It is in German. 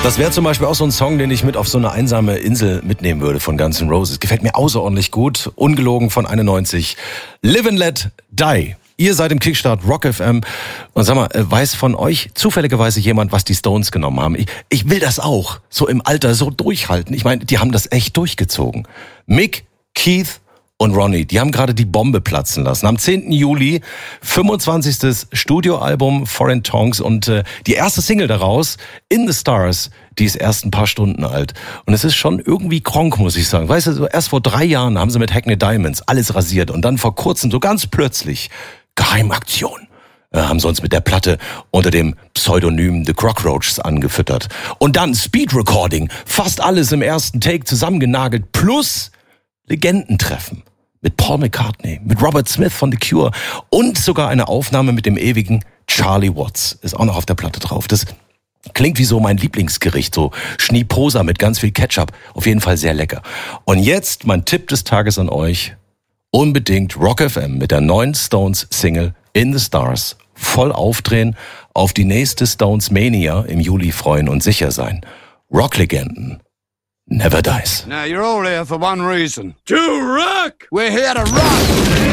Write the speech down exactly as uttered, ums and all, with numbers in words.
Das wäre zum Beispiel auch so ein Song, den ich mit auf so eine einsame Insel mitnehmen würde von Guns N' Roses. Gefällt mir außerordentlich gut. Ungelogen von einundneunzig. Live and Let Die. Ihr seid im Kickstart Rock F M. Und sag mal, weiß von euch zufälligerweise jemand, was die Stones genommen haben? Ich, ich will das auch. So im Alter so durchhalten. Ich meine, die haben das echt durchgezogen. Mick, Keith und Ronnie, die haben gerade die Bombe platzen lassen. Am zehnten Juli, fünfundzwanzigstes Studioalbum Foreign Tongues und äh, die erste Single daraus, In the Stars, die ist erst ein paar Stunden alt. Und es ist schon irgendwie kronk, muss ich sagen. Weißt du, so erst vor drei Jahren haben sie mit Hackney Diamonds alles rasiert und dann vor kurzem so ganz plötzlich Geheimaktion. Äh, haben sie uns mit der Platte unter dem Pseudonym The Cockroaches angefüttert. Und dann Speed Recording, fast alles im ersten Take zusammengenagelt, plus Legendentreffen mit Paul McCartney, mit Robert Smith von The Cure und sogar eine Aufnahme mit dem ewigen Charlie Watts. Ist auch noch auf der Platte drauf. Das klingt wie so mein Lieblingsgericht, so Schnieposa mit ganz viel Ketchup. Auf jeden Fall sehr lecker. Und jetzt mein Tipp des Tages an euch. Unbedingt Rock F M mit der neuen Stones-Single In the Stars. Voll aufdrehen, auf die nächste Stones Mania im Juli freuen und sicher sein. Rocklegenden never dies. Now you're all here for one reason. To rock! We're here to rock!